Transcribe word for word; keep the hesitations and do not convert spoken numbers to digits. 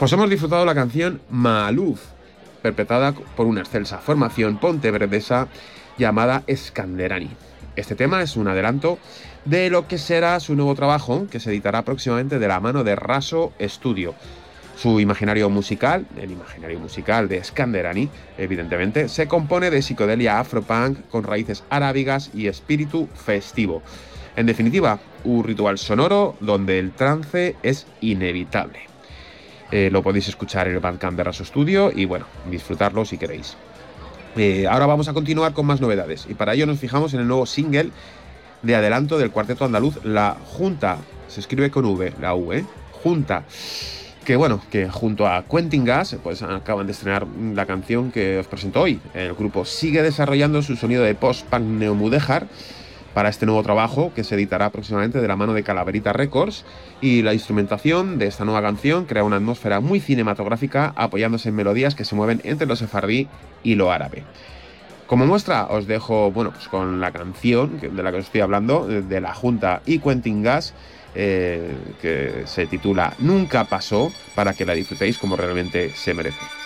Pues hemos disfrutado la canción Maaluf, perpetrada por una excelsa formación pontevedresa llamada Scanderani. Este tema es un adelanto de lo que será su nuevo trabajo, que se editará próximamente de la mano de Raso Studio. Su imaginario musical, el imaginario musical de Scanderani, evidentemente, se compone de psicodelia afropunk con raíces arábigas y espíritu festivo. En definitiva, un ritual sonoro donde el trance es inevitable. Eh, lo podéis escuchar en el Bandcamp de Raso Studio y, bueno, disfrutarlo si queréis. Eh, ahora vamos a continuar con más novedades y para ello nos fijamos en el nuevo single de adelanto del cuarteto andaluz La Junta. Se escribe con V, la U, ¿eh? Junta. Que bueno, que junto a Quentin Gas pues acaban de estrenar la canción que os presento hoy. El grupo sigue desarrollando su sonido de post-punk neomudéjar para este nuevo trabajo que se editará próximamente de la mano de Calaverita Records, y la instrumentación de esta nueva canción crea una atmósfera muy cinematográfica apoyándose en melodías que se mueven entre lo sefardí y lo árabe. Como muestra os dejo bueno, pues con la canción de la que os estoy hablando, de La Junta y Quentin Gas, eh, que se titula Nunca pasó, para que la disfrutéis como realmente se merece.